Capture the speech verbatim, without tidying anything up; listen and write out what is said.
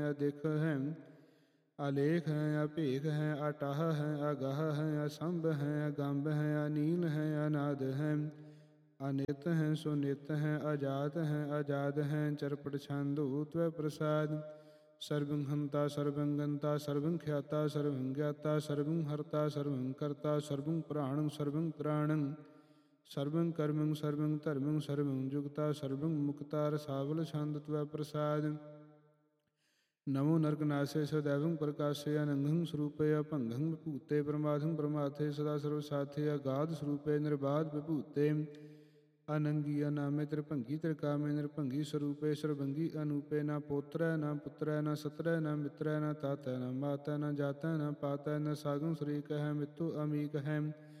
ਅਦਿਖ ਹੈ ਅਲੇਖ ਹੈ ਅਭੇਖ ਹੈ ਅਟਾਹ ਹੈ ਅਗਾਹ ਹੈ ਅਸੰਭ ਹੈ ਅਗੰਭ ਹੈ ਅਨੀਲ ਹੈ ਅਨਾਦ ਹੈ ਅਨਿਤ ਹੈ ਸੁਨਿਤ ਹੈ ਅਜਾਤ ਹੈ ਅਜਾਦ ਹੈ ਚਰਪਟ ਛੰਦੂ ਤਵੈ ਪ੍ਰਸਾਦ ਸਰਵੰ ਹੰਤਾ ਸਰਵੰ ਗੰਤਾ ਸਰਵੰ ਖਿਆਤਾ ਸਰਵੰ ਗਿਆਤਾ ਸਰਵੰ ਹਰਤਾ ਸਰਵੰ ਕਰਤਾ ਸਰਵੰ ਪ੍ਰਾਣੰ ਸਰਵੰ ਤ੍ਰਾਣੰ ਸਰਵੰ ਕਰਮੰ ਸਰਵੰ ਧਰਮੰ ਸਰਵੰ ਜੁਗਤਾ ਸਰਵੰ ਮੁਕਤਾ ਰਸਾਵਲ ਛੰਦ ਤਵੈ ਪ੍ਰਸਾਦ ਨਮੋ ਨਰਕਨਾਸੇ ਸਦੈਵੰ ਪ੍ਰਕਾਸ਼ੇ ਅਨੰਘੰ ਸਰੂਪੇ ਅਭੰਗੰ ਵਿਭੂਤੇ ਪ੍ਰਮਾਦੰ ਪ੍ਰਮਾਥੇ ਸਦਾ ਸਰਵ ਸਾਥੇ ਅਗਾਧ ਸਰੂਪੇ ਨਿਰਬਾਧ ਵਿਭੂਤੇ ਅਨੰਗੀ ਅਨਾਮੇ ਤ੍ਰਿਭੰਗੀ ਤ੍ਰਿਕਾਮੇ ਨਿਰਭੰਗੀ ਸਰੂਪੇ ਸਰਬੰਗੀ ਅਨੂਪੇ ਨਾ ਪੋਤਰੈ ਨਾ ਪੁੱਤਰੈ ਨਾ ਸਤਰੈ ਨਾ ਮਿਤਰੈ ਨਾ ਤਾਤੈ ਨਾ ਮਾਤੈ ਨਾ ਜਾਤੈ ਨਾ ਪਾਤੈ ਨਾ ਸਾਗੰ ਸਰੀਕ ਹੈ ਮਿੱਤੂ ਅਮੀਕ ਹੈ